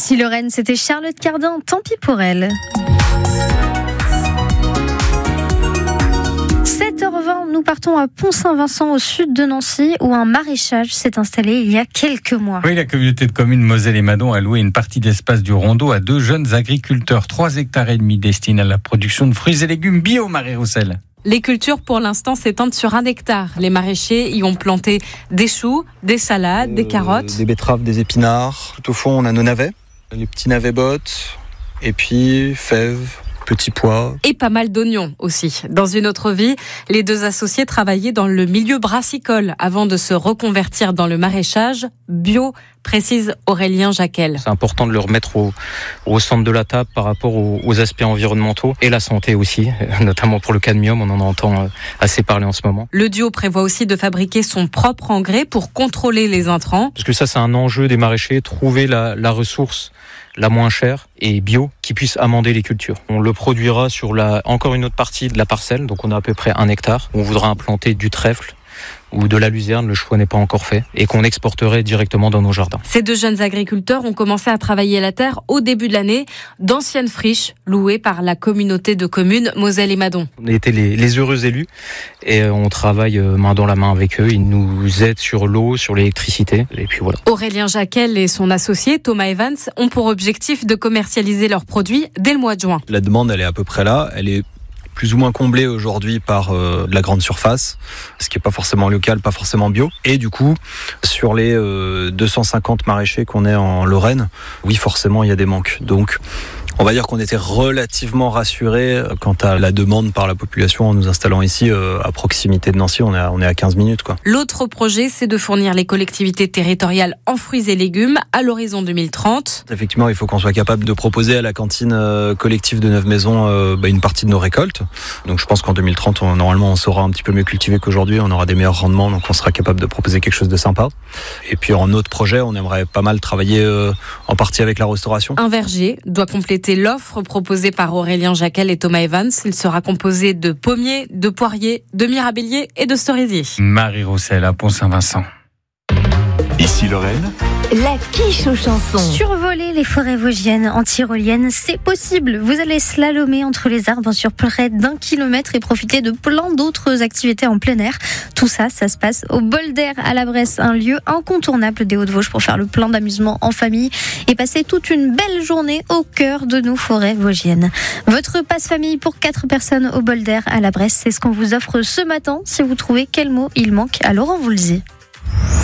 Ici Lorraine, c'était Charlotte Cardin, tant pis pour elle. 7h20, nous partons à Pont-Saint-Vincent au sud de Nancy où un maraîchage s'est installé il y a quelques mois. Oui, la communauté de communes Moselle et Madon a loué une partie d'espace du Rondeau à 2 jeunes agriculteurs. 3,5 hectares destinés à la production de fruits et légumes bio, Marie-Roussel. Les cultures, pour l'instant, s'étendent sur 1 hectare. Les maraîchers y ont planté des choux, des salades, des carottes. Des betteraves, des épinards. Tout au fond, on a nos navets, les petits navets bottes, et puis fèves, petits pois. Et pas mal d'oignons aussi. Dans une autre vie, les 2 associés travaillaient dans le milieu brassicole avant de se reconvertir dans le maraîchage bio, précise Aurélien Jacquel. C'est important de le remettre au centre de la table par rapport aux aspects environnementaux et la santé aussi, notamment pour le cadmium, on en entend assez parler en ce moment. Le duo prévoit aussi de fabriquer son propre engrais pour contrôler les intrants. Parce que ça, c'est un enjeu des maraîchers, trouver la ressource la moins chère et bio qui puisse amender les cultures. On le produira sur encore une autre partie de la parcelle, donc on a à peu près 1 hectare. On voudra implanter du trèfle ou de la luzerne, le choix n'est pas encore fait, et qu'on exporterait directement dans nos jardins. Ces 2 jeunes agriculteurs ont commencé à travailler la terre au début de l'année, d'anciennes friches louées par la communauté de communes Moselle et Madon. On a été les heureux élus et on travaille main dans la main avec eux. Ils nous aident sur l'eau, sur l'électricité, et puis voilà. Aurélien Jacquel et son associé Thomas Evans ont pour objectif de commercialiser leurs produits dès le mois de juin. La demande, elle est à peu près là. Elle est plus ou moins comblée aujourd'hui par de la grande surface, ce qui n'est pas forcément local, pas forcément bio. Et du coup, sur les 250 maraîchers qu'on est en Lorraine, oui, forcément, il y a des manques. Donc, on va dire qu'on était relativement rassurés quant à la demande par la population en nous installant ici à proximité de Nancy. On est à 15 minutes, quoi. L'autre projet, c'est de fournir les collectivités territoriales en fruits et légumes à l'horizon 2030. Effectivement, il faut qu'on soit capable de proposer à la cantine collective de Neuve-Maisons une partie de nos récoltes. Donc je pense qu'en 2030, normalement, on saura un petit peu mieux cultiver qu'aujourd'hui. On aura des meilleurs rendements, donc on sera capable de proposer quelque chose de sympa. Et puis en autre projet, on aimerait pas mal travailler en partie avec la restauration. Un verger doit compléter l'offre proposée par Aurélien Jacquel et Thomas Evans. Il sera composé de pommiers, de poiriers, de mirabelliers et de cerisiers. Marie-Roussel à Pont-Saint-Vincent. Ici Lorraine. La quiche aux chansons. Survoler les forêts vosgiennes en tyrolienne, c'est possible. Vous allez slalomer entre les arbres sur près d'1 kilomètre et profiter de plein d'autres activités en plein air. Tout ça, ça se passe au Bol d'Air à la Bresse, un lieu incontournable des Hauts-de-Vosges pour faire le plein d'amusement en famille et passer toute une belle journée au cœur de nos forêts vosgiennes. Votre passe-famille pour 4 personnes au Bol d'Air à la Bresse, c'est ce qu'on vous offre ce matin. Si vous trouvez quel mot il manque à Laurent Voulzy.